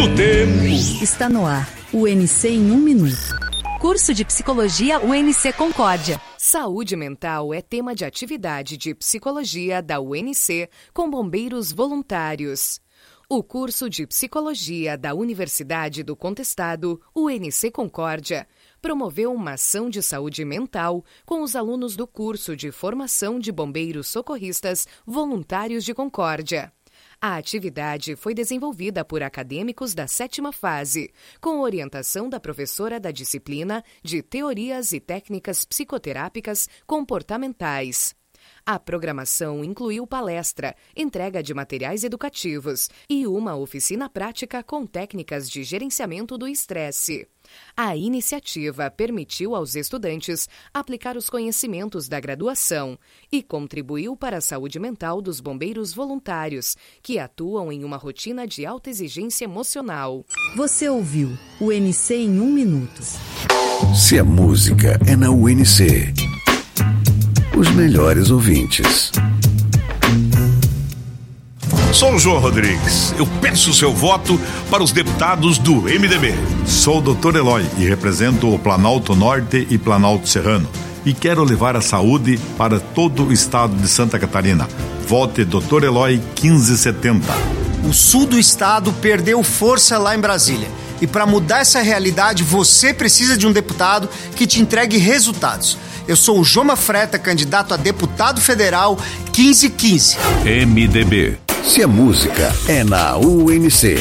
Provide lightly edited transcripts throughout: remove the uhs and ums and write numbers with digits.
do tempo. Está no ar, o UNC em 1 minuto. Curso de Psicologia UNC Concórdia. Saúde mental é tema de atividade de psicologia da UNC com bombeiros voluntários. O curso de Psicologia da Universidade do Contestado, UNC Concórdia, promoveu uma ação de saúde mental com os alunos do curso de formação de bombeiros socorristas voluntários de Concórdia. A atividade foi desenvolvida por acadêmicos da 7ª fase, com orientação da professora da disciplina de Teorias e Técnicas Psicoterápicas Comportamentais. A programação incluiu palestra, entrega de materiais educativos e uma oficina prática com técnicas de gerenciamento do estresse. A iniciativa permitiu aos estudantes aplicar os conhecimentos da graduação e contribuiu para a saúde mental dos bombeiros voluntários, que atuam em uma rotina de alta exigência emocional. Você ouviu o UNC em 1 minuto. Se a música é na UNC, os melhores ouvintes. Sou o João Rodrigues. Eu peço o seu voto para os deputados do MDB. Sou o Dr. Eloy e represento o Planalto Norte e Planalto Serrano. E quero levar a saúde para todo o estado de Santa Catarina. Vote Dr. Eloy 1570. O sul do estado perdeu força lá em Brasília. E para mudar essa realidade, você precisa de um deputado que te entregue resultados. Eu sou o Joma Freta, candidato a deputado federal 1515. MDB. Se a música é na UNC.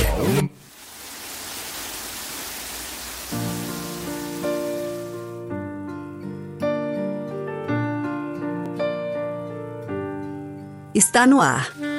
Está no ar,